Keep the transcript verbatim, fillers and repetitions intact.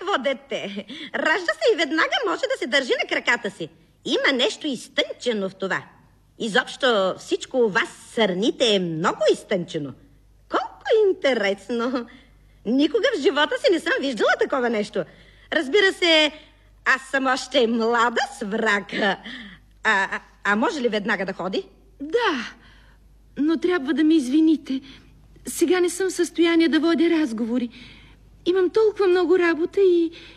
какво дете? Ражда се и веднага може да се държи на краката си. Има нещо изтънчено в това. Изобщо всичко у вас, сърните, е много изтънчено. Колко интересно! Никога в живота си не съм виждала такова нещо. Разбира се, аз съм още млада сврака. А, а, а може ли веднага да ходи? Да, но трябва да ме извините. Сега не съм в състояние да водя разговори. Имам толкова много работа и